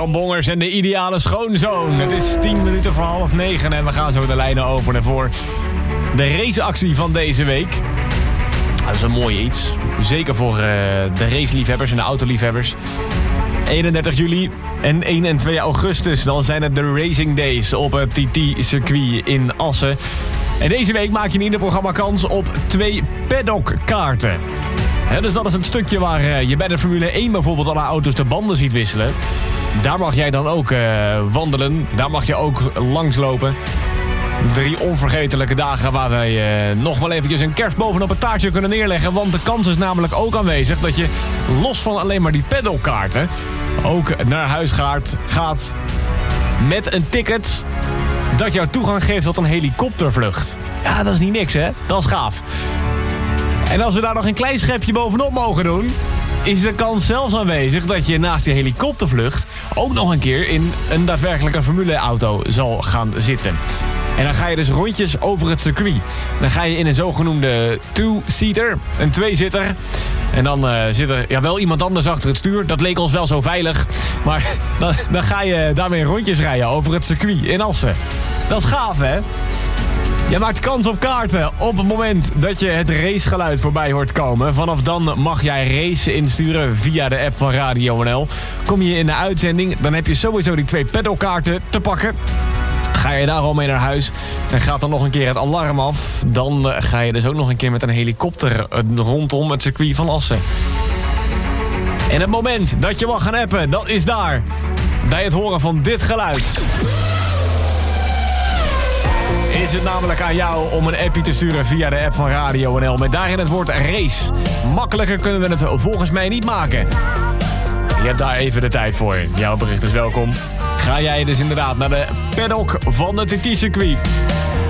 Bram Bongers en de ideale schoonzoon. Het is 10 minuten voor 8:30 en we gaan zo de lijnen openen voor de raceactie van deze week. Dat is een mooi iets. Zeker voor de raceliefhebbers en de autoliefhebbers. 31 juli en 1 en 2 augustus. Dan zijn het de Racing Days op het TT-circuit in Assen. En deze week maak je in ieder programma kans op 2 paddockkaarten. Dus dat is het stukje waar je bij de Formule 1 bijvoorbeeld alle auto's de banden ziet wisselen. Daar mag jij dan ook wandelen. Daar mag je ook langslopen. 3 onvergetelijke dagen waar wij nog wel eventjes een kerst bovenop het taartje kunnen neerleggen. Want de kans is namelijk ook aanwezig dat je los van alleen maar die paddockkaarten ook naar huis gaat met een ticket dat jou toegang geeft tot een helikoptervlucht. Ja, dat is niet niks, hè? Dat is gaaf. En als we daar nog een klein schepje bovenop mogen doen, is de kans zelfs aanwezig dat je naast die helikoptervlucht ook nog een keer in een daadwerkelijke formuleauto zal gaan zitten. En dan ga je dus rondjes over het circuit. Dan ga je in een zogenoemde two-seater, een tweezitter. En dan zit er wel iemand anders achter het stuur. Dat leek ons wel zo veilig. Maar dan ga je daarmee rondjes rijden over het circuit in Assen. Dat is gaaf, hè? Je maakt kans op kaarten op het moment dat je het racegeluid voorbij hoort komen. Vanaf dan mag jij race insturen via de app van Radio NL. Kom je in de uitzending, dan heb je sowieso die 2 paddockkaarten te pakken. Ga je daar al mee naar huis en gaat dan nog een keer het alarm af. Dan ga je dus ook nog een keer met een helikopter rondom het circuit van Assen. En het moment dat je mag gaan appen, dat is daar. Bij het horen van dit geluid is het namelijk aan jou om een appje te sturen via de app van Radio NL. Met daarin het woord race. Makkelijker kunnen we het volgens mij niet maken. Je hebt daar even de tijd voor. Jouw bericht is welkom. Ga jij dus inderdaad naar de paddock van het TT-circuit.